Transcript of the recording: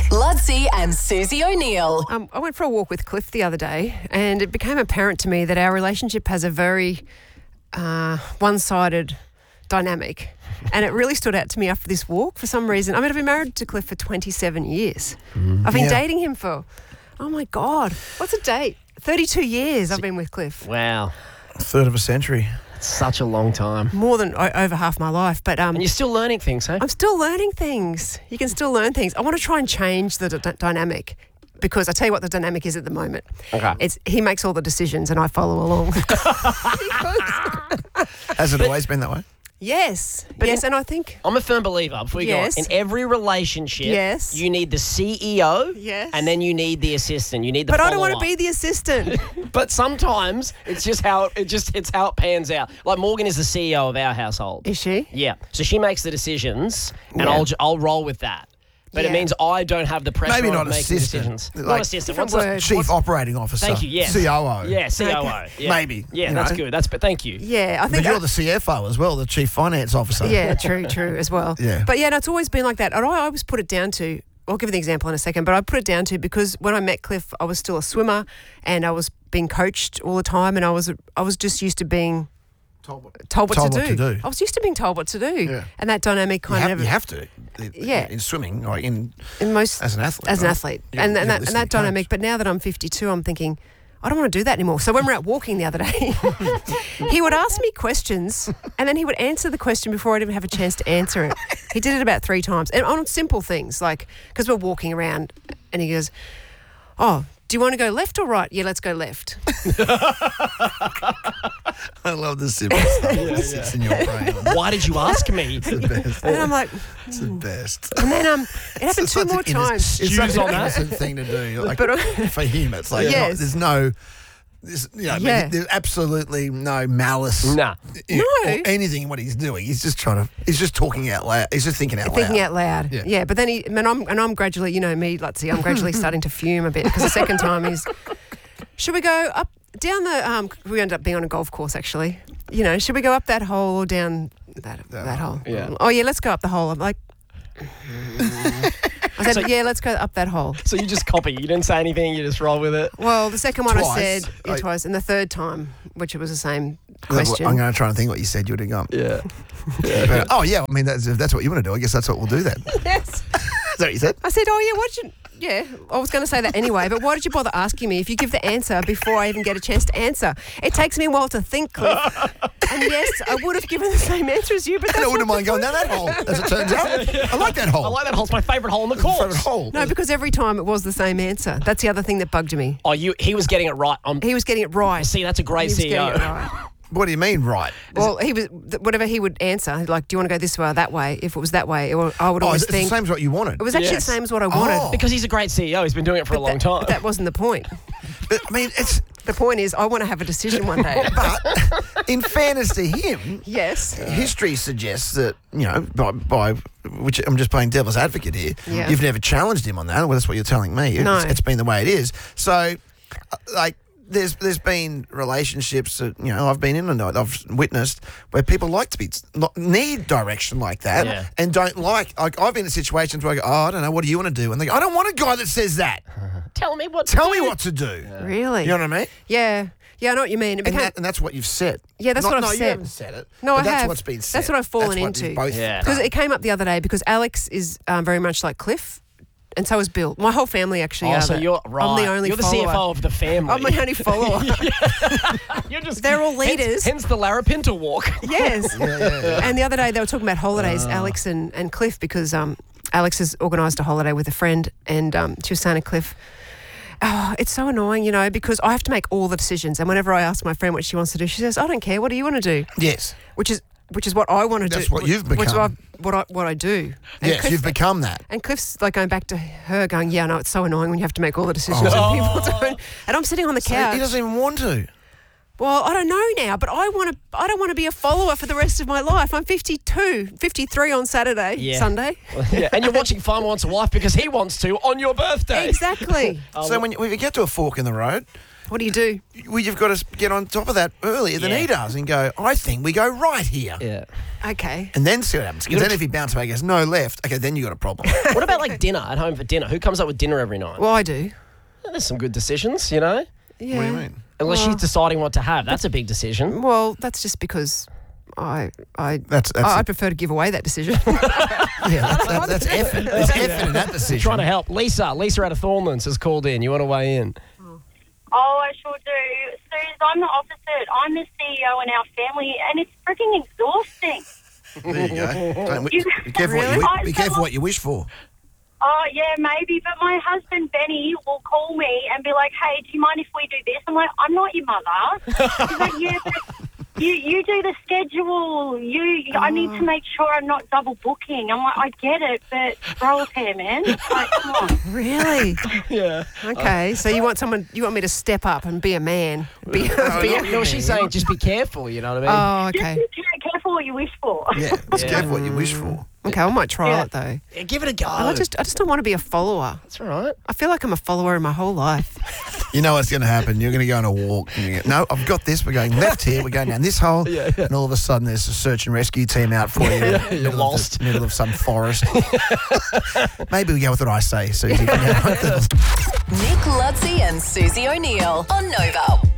Ludsey and Susie O'Neill. I went for a walk with Cliff the other day, and it became apparent to me that our relationship has a very one-sided dynamic. And it really stood out to me after this walk for some reason. I mean, I've been married to Cliff for 27 years. I've been dating him for, oh my God, what's a date? 32 years I've been with Cliff. Wow. A third of a century. Such a long time. More than over half my life. But And you're still learning things, eh? I'm still learning things. You can still learn things. I want to try and change the dynamic, because I tell you what the dynamic is at the moment. Okay. He makes all the decisions and I follow along. Has it always been that way? Yes, and I think I'm a firm believer, before you Yes. go on, in every relationship, Yes. you need the CEO, Yes. and then you need the assistant. You need the But I don't follow-up. want to be the assistant. But sometimes it's just how it's how it pans out. Like Morgan is the CEO of our household. Is she? Yeah. So she makes the decisions, and Yeah. I'll roll with that. But it Yeah. means I don't have the pressure Maybe of not making assistant. decisions. Like, Not assistant. different What's word. Chief Operating Officer. Thank you. Yes. COO. Yeah, COO. Okay. Yeah. Maybe, Yeah, you that's know. good. But thank you. Yeah, I But think you're the CFO as well, the Chief Finance Officer. Yeah, true as well. Yeah. But yeah, no, it's always been like that. And I always put it down to, I'll give you the example in a second, but I put it down to because when I met Cliff, I was still a swimmer and I was being coached all the time, and I was just used to being told what to do. I was used to being told what to do. Yeah. And that dynamic You kind have, of... you have to. Yeah. In swimming, or in most as an athlete. As an right? athlete. You're- And you're that listening to dynamic. coach. But now that I'm 52, I'm thinking, I don't want to do that anymore. So when we're out walking the other day, he would ask me questions and then he would answer the question before I'd even have a chance to answer it. He did it about 3 times. And on simple things, like, because we're walking around and he goes, oh, do you want to go left or right? Yeah, let's go left. I love the simple stuff that sits in your brain. Why did you ask me? It's the best. And then I'm like, It's the best. and then it happened 2 more times. It's such on an that. innocent thing to do. Like, But, for him, it's like Yes. there's no... there's absolutely no malice Nah. No. or anything in what he's doing. He's just talking out loud. He's just thinking out loud. Thinking out loud. Yeah. Yeah, but then I'm gradually, you know me, Lutsey, I'm gradually starting to fume a bit because the second time he's, should we go up, down the, we ended up being on a golf course actually. You know, should we go up that hole or down that hole? Yeah. Oh yeah, let's go up the hole. I'm like, I said, yeah, let's go up that hole. So you just copy. You didn't say anything. You just roll with it. Well, the second one I Twice. said twice, and the third time, which it was the same question. I'm going to try and think what you said you would have gone. Yeah. But, oh, yeah. I mean, if that's what you want to do, I guess that's what we'll do then. Is Yes. that what you said? I said, yeah, I was going to say that anyway, but why did you bother asking me if you give the answer before I even get a chance to answer? It takes me a while to think, Cliff. And yes, I would have given the same answer as you, but And that's I wouldn't not mind the going down that hole, as it turns out. I like that hole. I like that hole. It's my favourite hole in the course. Favorite hole. No, because every time it was the same answer. That's the other thing that bugged me. Oh, he was getting it right. He was getting it right. See, that's a great He was getting CEO. it right. What do you mean, right? Well, whatever he would answer, like, do you want to go this way or that way? If it was that way, or I would Oh, always it's the think same as what you wanted. it was actually Yes. the same as what I wanted. Oh. Because he's a great CEO. He's been doing it for a long time. That wasn't the point. But, I mean, it's... The point is, I want to have a decision one day. But in fairness to him, Yes. history suggests that, you know, by which I'm just playing devil's advocate here, Yeah. you've never challenged him on that. Well, that's what you're telling me. No. It's been the way it is. So, like, there's been relationships that, you know, I've been in and I've witnessed where people like to need direction like that Yeah. and don't like I've been in situations where I go, oh, I don't know, what do you want to do? And they go, I don't want a guy that says that. Tell me what. Tell me what to do. Really? You know what I mean? Yeah. Yeah, I know what you mean. It became, And that's what you've said. Yeah, that's what I've No, said. you haven't said it. No, but I that's have. what's been said. That's what I've fallen That's what you've into. both Yeah. done. because it came up the other day because Alex is very much like Cliff, and so is Bill. My whole family actually Oh, are. so you're right. I'm the only You're the follower. CFO of the family. I'm the only follower. You're just. They're all leaders. Hence the Larapinta walk. Yes. Yeah. And the other day they were talking about holidays, Alex and Cliff, because Alex has organised a holiday with a friend, and she was saying to Cliff, oh, it's so annoying, you know, because I have to make all the decisions. And whenever I ask my friend what she wants to do, she says, I don't care. What do you want to do? Yes. Which is what I want to do. That's what you've Which is become. what I do. And Yes, you've become that. And Cliff's like going back to her going, yeah, no, it's so annoying when you have to make all the decisions and people don't. And I'm sitting on the So couch. he doesn't even want to. Well, I don't know now, but I don't want to be a follower for the rest of my life. I'm 53 on Saturday, Yeah. Sunday. Yeah, and you're watching Farmer Wants a Wife because he wants to on your birthday. Exactly. So when you get to a fork in the road, What do you do? Well, you've got to get on top of that earlier than Yeah. he does and go, I think we go right here. Yeah. Okay. And then see what happens. Because then if he bounces back and goes, no, left, okay, then you got a problem. What about like dinner at home for dinner? Who comes up with dinner every night? Well, I do. There's some good decisions, you know. Yeah. What do you mean? Unless she's deciding what to have, that's a big decision. Well, that's just because I That's prefer to give away that decision. that's effort. There's effort in that decision. Trying to help. Lisa out of Thornlands has called in. You want to weigh in? Oh, I sure do. Suze, I'm the opposite. I'm the CEO in our family, and it's freaking exhausting. There you go. Don't You- be careful, Really? be careful what you wish for. Oh, yeah, maybe. But my husband, Benny, will call me and be like, hey, do you mind if we do this? I'm like, I'm not your mother. He's like, yeah, but you do the schedule. I need to make sure I'm not double booking. I'm like, I get it, but grow a pair, man. Like, come on. Really? Yeah. Okay. So you want me to step up and be a man? Be a No, she's saying just be careful, you know what I mean? Oh, okay. Just be careful what you wish for. Yeah, be careful what you wish for. Okay, I might try it though. Yeah, give it a go. I just don't want to be a follower. That's all right. I feel like I'm a follower in my whole life. You know what's going to happen. You're going to go on a walk. And you go, no, I've got this. We're going left here. We're going down this hole. And all of a sudden, there's a search and rescue team out for you. You're lost. Middle of some forest. Maybe we go with what I say, Susie. Nick Lutzi and Susie O'Neill on Nova.